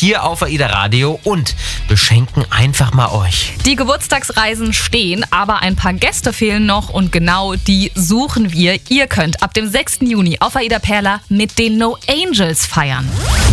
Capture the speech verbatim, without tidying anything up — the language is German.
hier auf AIDA Radio und beschenken einfach mal euch. Die Geburtstagsreisen stehen, aber ein paar Gäste fehlen noch und genau die suchen wir. Ihr könnt ab dem sechsten Juni auf AIDA Perla mit den No Angels feiern.